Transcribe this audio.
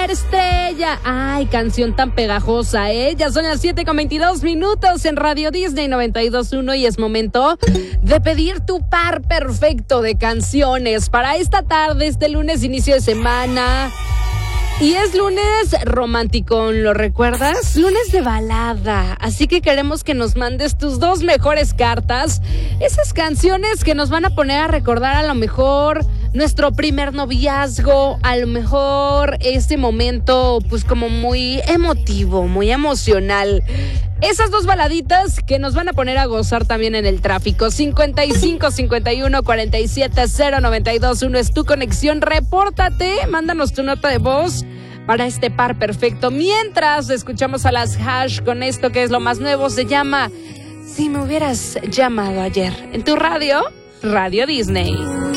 Superestrella. Ay, canción tan pegajosa, ¿eh? Ya son las 7:22 en Radio Disney 92.1 y es momento de pedir tu par perfecto de canciones para esta tarde, este lunes, inicio de semana. Y es lunes romántico, ¿lo recuerdas? Lunes de balada, así que queremos que nos mandes tus 2 mejores cartas, esas canciones que nos van a poner a recordar a lo mejor nuestro primer noviazgo, a lo mejor este momento pues como muy emotivo, muy emocional. Esas 2 baladitas que nos van a poner a gozar también en el tráfico. 55 51 47 092.1 es tu conexión. Repórtate, mándanos tu nota de voz para este par perfecto. Mientras escuchamos a las Hash con esto que es lo más nuevo, se llama Si me hubieras llamado ayer. En tu radio, Radio Disney.